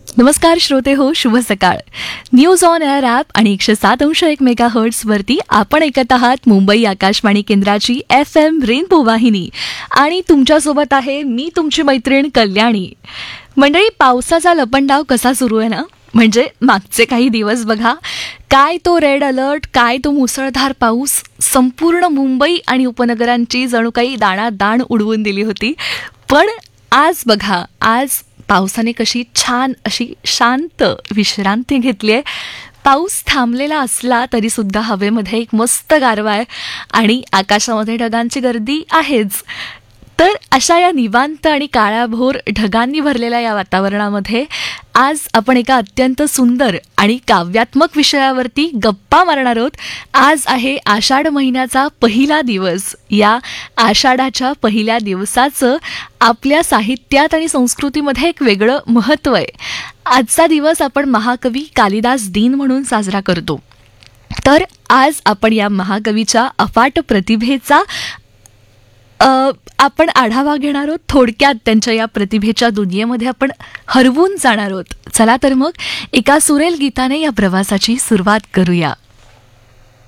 नमस्कार श्रोते हो, शुभ सकाळ. न्यूज ऑन एअर ॲप आणि 107.1 मेगाहर्ट्झ वरती आपण ऐकत आहात मुंबई आकाशवाणी केंद्राची FM रेनबो वाहिनी आणि तुमच्यासोबत आहे मी तुमची मैत्रीण कल्याणी. मंडळी, पावसाचा लपंडाव कसा सुरू आहे ना, म्हणजे मागचे काही दिवस बघा, काय तो रेड अलर्ट, काय तो मुसळधार पाऊस संपूर्ण मुंबई आणि उपनगरांची जणू काही दाणादाण उडवून दिली होती. पण आज बघा, आज पावसाने कशी छान अशी शांत विश्रांती घेतली आहे. पाऊस थांबलेला असला तरी सुद्धा हवेमध्ये एक मस्त गारवा आहे आणि आकाशामध्ये ढगांची गर्दी आहेच. तर अशा या निवांत आणि काळ्याभोर ढगांनी भरलेल्या या वातावरणामध्ये आज आपण एका अत्यंत सुंदर आणि काव्यात्मक विषयावरती गप्पा मारणार आहोत. आज आहे आषाढ महिन्याचा पहिला दिवस. या आषाढाच्या पहिल्या दिवसाचं आपल्या साहित्यात आणि संस्कृतीमध्ये एक वेगळं महत्त्व आहे. आजचा दिवस आपण महाकवी कालिदास दिन म्हणून साजरा करतो. तर आज आपण या महाकवीच्या अफाट प्रतिभेचा आपण आढावा घेणार आहोत. थोडक्यात त्यांच्या या प्रतिभेच्या दुनियेमध्ये आपण हरवून जाणार आहोत. चला तर मग एका सुरेल गीताने या प्रवासाची सुरुवात करूया.